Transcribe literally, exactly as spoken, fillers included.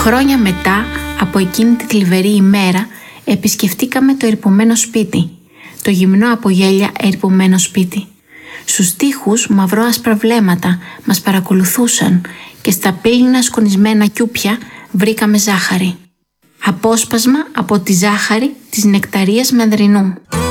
Χρόνια μετά από εκείνη τη θλιβερή ημέρα επισκεφτήκαμε το ερειπωμένο σπίτι, το γυμνό από γέλια ερειπωμένο σπίτι. Στους τοίχους μαυρό-άσπρα βλέμματα μας παρακολουθούσαν και στα πύληνα σκονισμένα κιούπια βρήκαμε ζάχαρη. Απόσπασμα από τη ζάχαρη της νεκταρίας Μανδρινού.